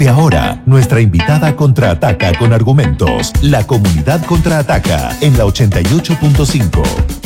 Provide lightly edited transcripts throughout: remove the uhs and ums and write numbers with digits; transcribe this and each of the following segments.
Desde ahora, nuestra invitada contraataca con argumentos. La comunidad contraataca en la 88.5.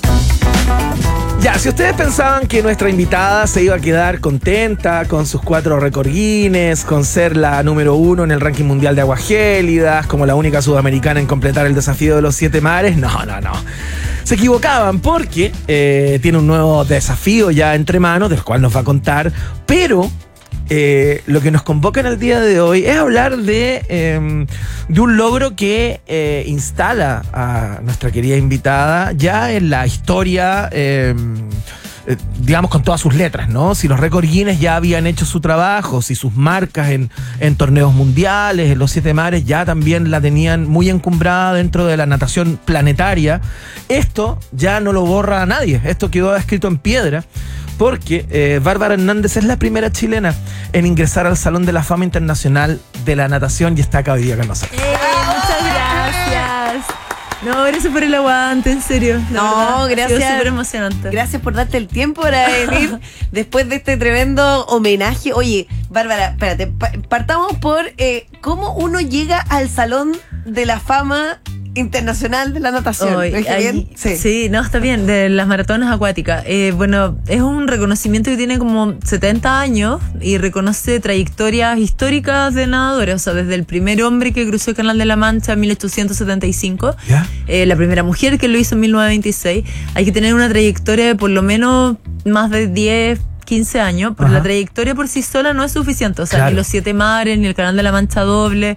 Ya, si ustedes pensaban que nuestra invitada se iba a quedar contenta con sus 4 récord Guinness, con ser la número 1 en el ranking mundial de aguas gélidas, como la única sudamericana en completar el desafío de los 7 mares, no. Se equivocaban porque tiene un nuevo desafío ya entre manos, del cual nos va a contar, pero lo que nos convoca en el día de hoy es hablar de un logro que instala a nuestra querida invitada ya en la historia, digamos con todas sus letras, ¿no? Si los récord Guinness ya habían hecho su trabajo, si sus marcas en torneos mundiales, en los 7 mares, ya también la tenían muy encumbrada dentro de la natación planetaria, esto ya no lo borra a nadie, esto quedó escrito en piedra. Porque Bárbara Hernández es la primera chilena en ingresar al Salón de la Fama Internacional de la Natación y está acá hoy día con nosotros. Muchas gracias. No, gracias por el aguante, en serio. No, gracias. Ha súper emocionante. Gracias por darte el tiempo para venir después de este tremendo homenaje. Oye, Bárbara, espérate, partamos por cómo uno llega al Salón de la Fama Internacional de la Natación. Hoy, bien? Sí, no, está bien, de las maratonas acuáticas. Bueno, es un reconocimiento que tiene como 70 años y reconoce trayectorias históricas de nadadores, o sea, desde el primer hombre que cruzó el Canal de la Mancha en 1875, la primera mujer que lo hizo en 1926. Hay que tener una trayectoria de por lo menos más de 10, 15 años, pero la trayectoria por sí sola no es suficiente, o sea, ni los 7 mares, ni el Canal de la Mancha doble,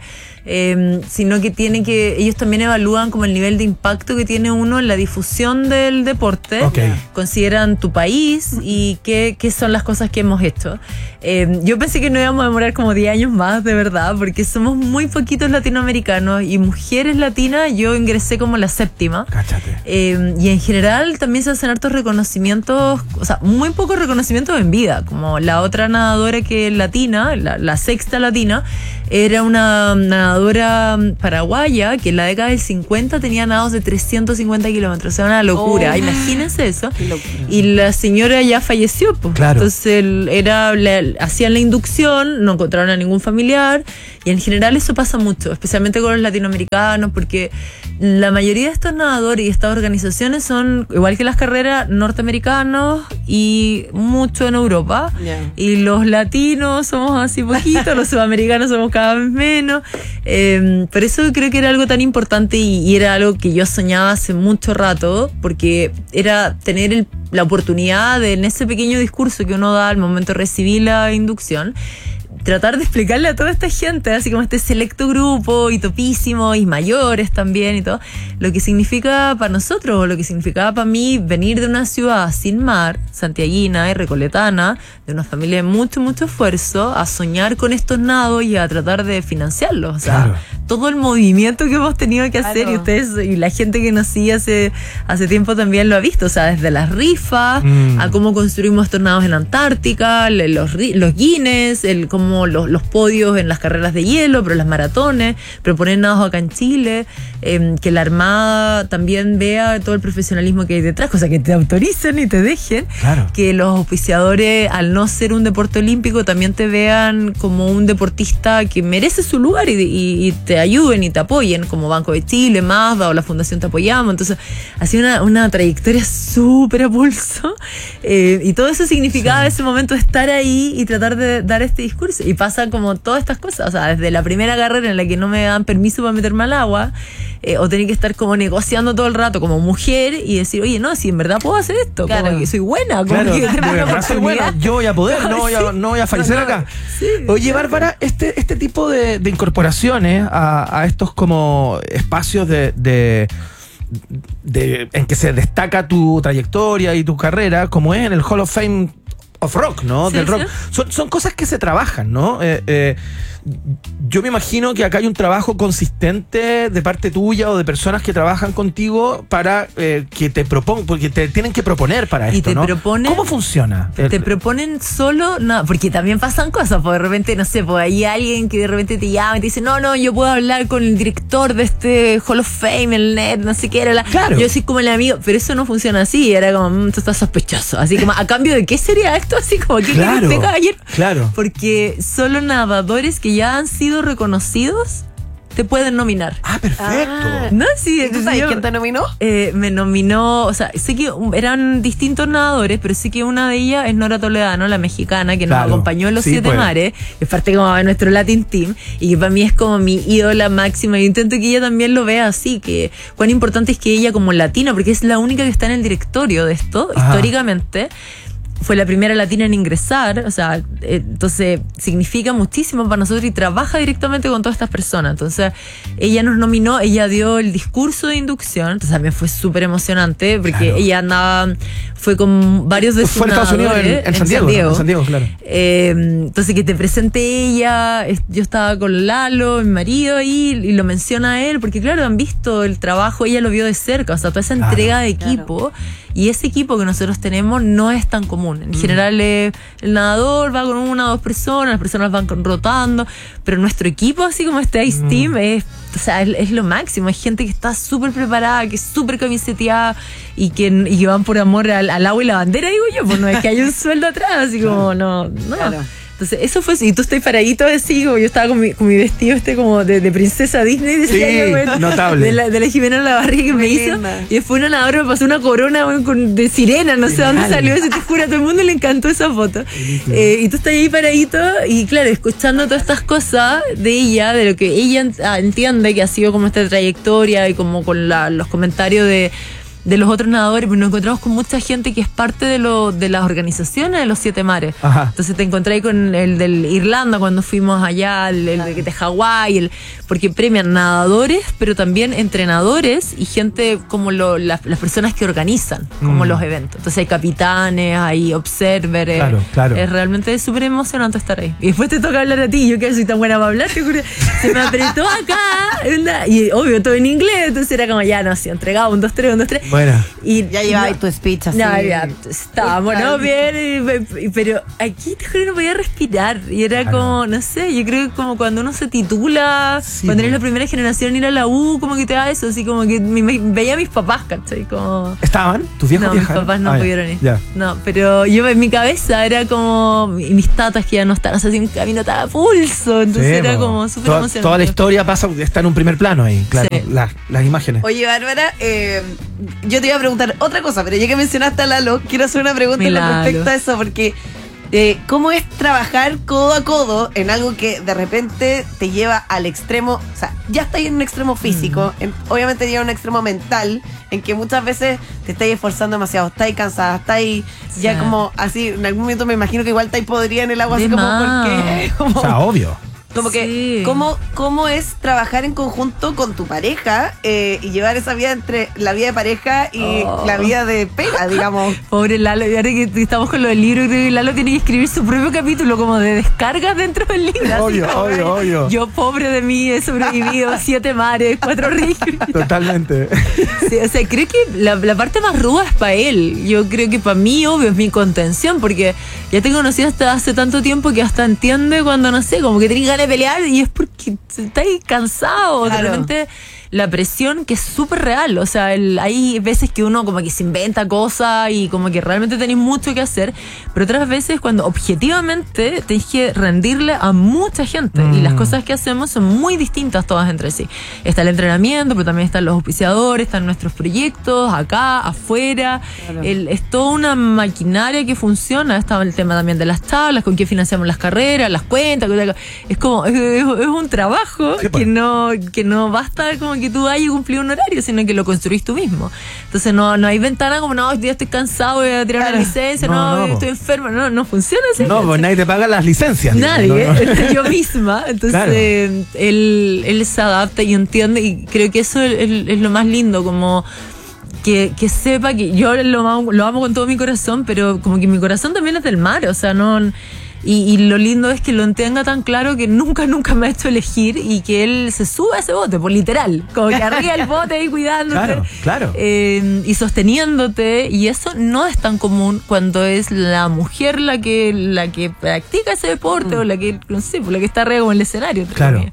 sino que ellos también evalúan como el nivel de impacto que tiene uno en la difusión del deporte, consideran tu país y qué son las cosas que hemos hecho. Yo pensé que no íbamos a demorar como 10 años más, de verdad, porque somos muy poquitos latinoamericanos y mujeres latinas, yo ingresé como la 7ª. Cáchate. Y en general también se hacen hartos reconocimientos, o sea, muy pocos reconocimientos en vida, como la otra nadadora que es latina, la 6ª latina, era una nadadora paraguaya que en la década del 50 tenía nados de 350 kilómetros, o sea, una locura, imagínense eso. Y la señora ya falleció, pues. Claro. Entonces hacían la inducción, no encontraron a ningún familiar, y en general eso pasa mucho, especialmente con los latinoamericanos, porque la mayoría de estos nadadores y estas organizaciones son, igual que las carreras, norteamericanos y mucho en Europa, y los latinos somos así poquitos, los sudamericanos somos cada vez menos. Por eso creo que era algo tan importante y era algo que yo soñaba hace mucho rato, porque era tener la oportunidad de, en ese pequeño discurso que uno da al momento de recibir la inducción, tratar de explicarle a toda esta gente, así como este selecto grupo y topísimo y mayores también y todo, lo que significa para nosotros, o lo que significaba para mí venir de una ciudad sin mar, santiaguina y recoletana, de una familia de mucho esfuerzo, a soñar con estos nados y a tratar de financiarlos. O sea, todo el movimiento que hemos tenido que hacer, y ustedes y la gente que nos sigue hace tiempo también lo ha visto, o sea, desde las rifas a cómo construimos estos nados en la Antártica, los Guinness, cómo los podios en las carreras de hielo, pero las maratones, pero poner nados acá en Chile, que la Armada también vea todo el profesionalismo que hay detrás, o sea, que te autoricen y te dejen, que los auspiciadores, al no ser un deporte olímpico, también te vean como un deportista que merece su lugar y te ayuden y te apoyen, como Banco de Chile, Mazda o la Fundación Te Apoyamos. Entonces, ha sido una trayectoria súper a pulso, y todo eso significaba ese momento de estar ahí y tratar de dar este discurso. Y pasan como todas estas cosas, o sea, desde la primera carrera en la que no me dan permiso para meterme al agua, o tener que estar como negociando todo el rato como mujer y decir, oye, no, si en verdad puedo hacer esto, como que soy buena, como que soy buena, yo voy a poder, no voy a fallecer acá. Sí, oye, Bárbara, este tipo de incorporaciones a estos como espacios en que se destaca tu trayectoria y tu carrera, como es en el Hall of Fame of Rock, ¿no? Del rock. Son cosas que se trabajan, ¿no? Yo me imagino que acá hay un trabajo consistente de parte tuya o de personas que trabajan contigo para que te propongan, porque te tienen que proponer para esto, y te proponen, ¿cómo funciona? Te proponen solo, no, porque también pasan cosas, porque de repente, no sé, pues hay alguien que de repente te llama y te dice, no, yo puedo hablar con el director de este Hall of Fame, el net, no sé qué era yo soy como el amigo, pero eso no funciona así, era como, tú estás sospechoso, así como, ¿a cambio de qué sería esto? esto? Así como, ¿qué Claro, quiere este caballero? claro. Porque solo nadadores que ya han sido reconocidos te pueden nominar. Ah, perfecto. Ah. No, sí, ¿Y tú sabes quién te nominó? me nominó, o sea, sé que eran distintos nadadores, pero sé que una de ellas es Nora Toledano, la mexicana, que nos Claro. acompañó en los Sí, 7 pues. mares, es parte como de nuestro Latin Team, y que para mí es como mi ídola máxima. Yo intento que ella también lo vea así, que cuán importante es que ella como latina, porque es la única que está en el directorio de esto, Ajá. históricamente. Fue la primera latina en ingresar, o sea, entonces significa muchísimo para nosotros y trabaja directamente con todas estas personas. Entonces, ella nos nominó, ella dio el discurso de inducción, entonces también fue súper emocionante, porque Claro. ella andaba, fue con varios de sus Fue en Estados Unidos, nadadores en Santiago, ¿no? En Santiago, claro. Entonces, que te presente ella, yo estaba con Lalo, mi marido ahí, y lo menciona a él, porque claro, han visto el trabajo, ella lo vio de cerca, o sea, toda esa Claro, entrega de equipo. Y ese equipo que nosotros tenemos no es tan común. En general, el nadador va con 1 o 2 personas, las personas van rotando, pero nuestro equipo, así como este Ice Team, es lo máximo. Hay gente que está súper preparada, que es súper camiseteada y que van por amor al agua y la bandera, digo yo, pues no es que hay un sueldo atrás, así como, no. Claro. Entonces, eso fue, y tú estás paradito así, como yo estaba con mi vestido como de princesa Disney, decía Sí, yo, bueno, notable. de la Jimena Olavarría que me Muy hizo. linda. Y después una nadadora me pasó una corona, bueno, de sirena, no sé Genial. dónde salió eso, te juro, a todo el mundo le encantó esa foto. Y tú estás ahí paradito y claro, escuchando todas estas cosas de ella, de lo que ella entiende que ha sido como esta trayectoria y como con los comentarios de los otros nadadores, pues nos encontramos con mucha gente que es parte de las organizaciones de los 7 mares. Ajá. Entonces te encontré con el del Irlanda cuando fuimos allá, el de Hawái, porque premian nadadores, pero también entrenadores y gente como las personas que organizan como los eventos. Entonces hay capitanes, hay observers. Claro, claro. Es realmente súper emocionante estar ahí. Y después te toca hablar a ti, yo que soy tan buena para hablar, te juro, se me apretó acá, y obvio, todo en inglés, entonces era como, ya no, sí, entregado, 1, 2, 3, 1, 2, 3. Bueno. Y Ya llevabas tu speech así. no, ya estábamos, ¿no? Bien, pero aquí te juro no podía respirar. Y era Claro. como, no sé, yo creo que como cuando uno se titula, Sí, cuando po. eres la primera generación en ir a la U, como que te da eso, así como que veía a mis papás, ¿cachai? Como... ¿Estaban? ¿Tus viejos No, mis viajaron? papás no Ah, ya. pudieron ir. Ya. No, pero yo en mi cabeza era como, y mis tatas que ya no están, o sea, así un camino tan a pulso, entonces Sí, era po. como súper Toda- emocionante. Toda la historia está en un primer plano ahí, claro. Sí. Las imágenes. Oye, Bárbara, yo te iba a preguntar otra cosa, pero ya que mencionaste a Lalo, quiero hacer una pregunta Mi con Lalo. respecto a eso, porque ¿cómo es trabajar codo a codo en algo que de repente te lleva al extremo? O sea, ya estáis en un extremo físico, obviamente llega a un extremo mental, en que muchas veces te estáis esforzando demasiado, estáis cansada, estáis ya Sí. como así, en algún momento me imagino que igual estáis podrida en el agua, De así como, más. ¿por qué? Como- O sea, obvio. como que, Sí. ¿cómo es trabajar en conjunto con tu pareja y llevar esa vida entre la vida de pareja y Oh. la vida de pega, digamos? Pobre Lalo, y ahora que estamos con lo del libro, creo que Lalo tiene que escribir su propio capítulo como de descargas dentro del libro. así Obvio, como, obvio. Yo, pobre de mí, he sobrevivido 7 mares, 4 ríos. Totalmente. Sí, o sea, creo que la parte más ruda es para él. Yo creo que para mí, obvio, es mi contención, porque ya te conocí hasta hace tanto tiempo que hasta entiende cuando, no sé, como que tenés ganas de pelear y es porque estáis cansado. Claro. De repente, la presión que es súper real. O sea, hay veces que uno como que se inventa cosas y como que realmente tenéis mucho que hacer, pero otras veces cuando objetivamente tenéis que rendirle a mucha gente y las cosas que hacemos son muy distintas todas entre sí. Está el entrenamiento, pero también están los auspiciadores, están nuestros proyectos acá, afuera. Claro. Es toda una maquinaria que funciona. Está el tema también de las tablas, con qué financiamos las carreras, las cuentas. Es como, es un trabajo Sí, pues. que no basta como que tú vayas y cumplir un horario, sino que lo construís tú mismo. Entonces no hay ventana como, no, hoy día estoy cansado, voy a tirar Claro. la licencia, No, no, no, estoy enfermo. No funciona así. No, pues nadie te paga las licencias. Nadie, digamos, ¿no? yo misma. Entonces, Claro. él se adapta y entiende, y creo que eso es lo más lindo, como que sepa que yo lo amo con todo mi corazón, pero como que mi corazón también es del mar, o sea, no Y lo lindo es que lo tenga tan claro que nunca me ha hecho elegir y que él se sube a ese bote, por literal. Como que arriba el bote ahí cuidándote. Claro. Y sosteniéndote. Y eso no es tan común cuando es la mujer la que practica ese deporte o la que, no sé, la que está arriba como en el escenario. Claro.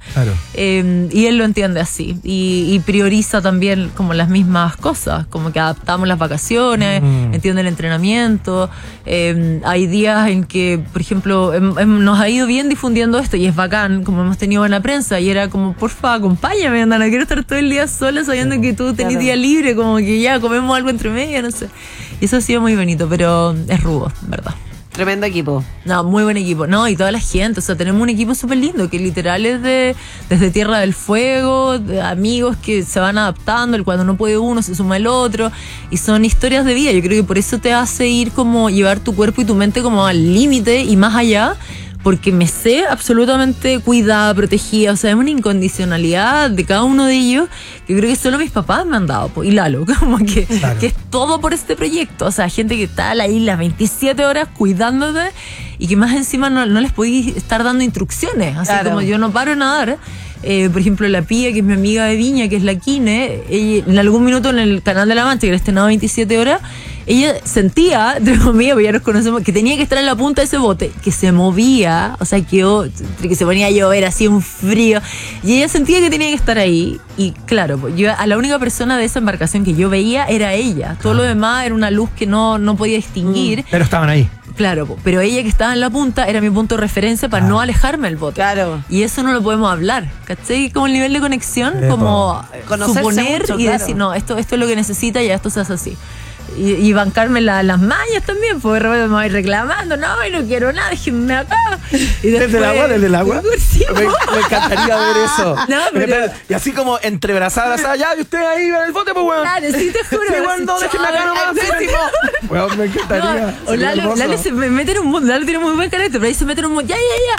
Y él lo entiende así. Y prioriza también como las mismas cosas. Como que adaptamos las vacaciones, entiende el entrenamiento. Hay días en que, por ejemplo, nos ha ido bien difundiendo esto y es bacán, como hemos tenido buena prensa, y era como, porfa, acompáñame, anda, no quiero estar todo el día sola sabiendo que tú tenés día libre, como que ya comemos algo entre medio, no sé. Y eso ha sido muy bonito, pero es rudo, ¿verdad? Tremendo equipo. No, muy buen equipo. No, y toda la gente, o sea, tenemos un equipo súper lindo, que literal es desde Tierra del Fuego, de amigos que se van adaptando, el cuando no puede uno se suma el otro, y son historias de vida. Yo creo que por eso te hace ir como llevar tu cuerpo y tu mente como al límite y más allá, porque me sé absolutamente cuidada, protegida, o sea, es una incondicionalidad de cada uno de ellos que creo que solo mis papás me han dado, y Lalo, como que es todo por este proyecto, o sea, gente que está ahí las 27 horas cuidándote y que más encima no les podéis estar dando instrucciones, así como yo no paro de nadar. Por ejemplo, la Pía, que es mi amiga de Viña, que es la Kine, ella, en algún minuto en el Canal de la Mancha, que era estrenado 27 horas, ella sentía, entre comillas, porque ya nos conocemos, que tenía que estar en la punta de ese bote, que se movía, o sea, que se ponía a llover, así un frío, y ella sentía que tenía que estar ahí, y claro, pues yo a la única persona de esa embarcación que yo veía era ella, todo lo demás era una luz que no podía distinguir. Pero estaban ahí. Claro, pero ella que estaba en la punta era mi punto de referencia para no alejarme del bote. Claro. Y eso no lo podemos hablar, ¿cachai? Como el nivel de conexión, como conocerse suponer mucho, y claro. decir, no, esto es lo que necesita y esto se hace así. Y bancarme las mañas también, porque de repente me voy reclamando, no quiero nada, déjenme acá. Y ¿Desde el agua? Sí, Me encantaría ver eso. No, pero... Y así como entrebrazadas, ya, y usted ahí en el bote, pues, weón. Claro, sí, te juro. Sí, weón, no, déjenme acá nomás. Weón, me encantaría. No, o Lalo se mete en un mundo, Lalo tiene muy buen carácter, pero ahí se mete en un mundo,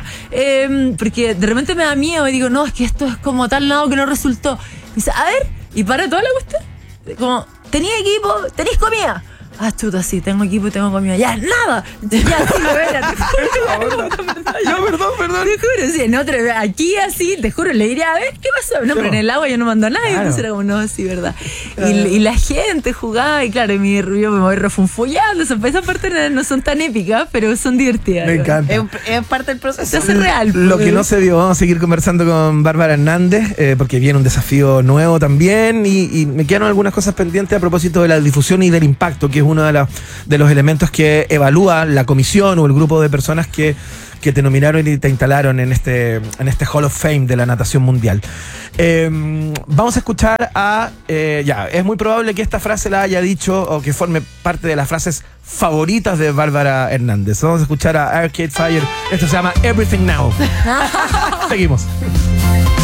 ya. Porque de repente me da miedo y digo, no, es que esto es como tal lado que no resultó. Me dice, a ver, y para toda la cuestión. Como, ¿tenía equipo? ¿Tenís comida? Ah, chuta, sí, tengo equipo y tengo comida. Ya, nada. Ya, sí, perdón. Te juro, sí, en otro, aquí así, te juro, le diría, a ver, ¿qué pasó? No, pero en el agua yo no mando a nadie. Entonces era como, no, sí, verdad. Y la gente jugaba, y claro, yo me voy refunfullando. Esas partes no son tan épicas, pero son divertidas. Me encanta. Es parte del proceso. Se hace real. Lo que no se dio, vamos a seguir conversando con Bárbara Hernández, porque viene un desafío nuevo también, y me quedaron algunas cosas pendientes a propósito de la difusión y del impacto, que es uno de los elementos que evalúa la comisión o el grupo de personas que te nominaron y te instalaron en este Hall of Fame de la natación mundial. Vamos a escuchar es muy probable que esta frase la haya dicho o que forme parte de las frases favoritas de Bárbara Hernández. Vamos a escuchar a Arcade Fire. Esto se llama Everything Now. Seguimos.